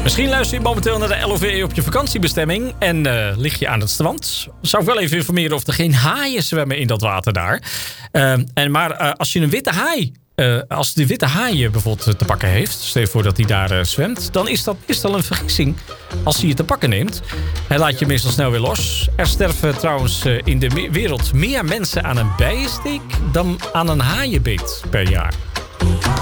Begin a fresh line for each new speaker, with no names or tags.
Misschien luister je momenteel naar de LOV op je vakantiebestemming en lig je aan het strand. Zou ik wel even informeren of er geen haaien zwemmen in dat water daar. Maar als je een witte haai... als de witte haai bijvoorbeeld te pakken heeft, stel je voor dat hij daar zwemt, dan is dat meestal een vergissing als hij je te pakken neemt. Hij laat je meestal snel weer los. Er sterven trouwens in de wereld meer mensen aan een bijensteek dan aan een haaienbeet per jaar.